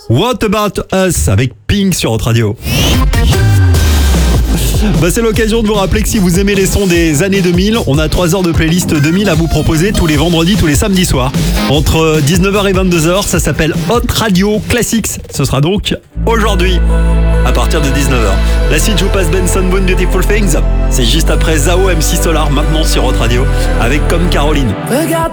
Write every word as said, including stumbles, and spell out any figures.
What About Us avec Pink sur Hot Radio. Bah c'est l'occasion de vous rappeler que si vous aimez les sons des années deux mille, on a trois heures de playlist deux mille à vous proposer tous les vendredis, tous les samedis soirs. Entre dix-neuf heures et vingt-deux heures, ça s'appelle Hot Radio Classics. Ce sera donc aujourd'hui, à partir de dix-neuf heures. La suite, je vous passe Benson Boone Beautiful Things. C'est juste après Zao M C Solar, maintenant sur Hot Radio, avec Comme Caroline. Regarde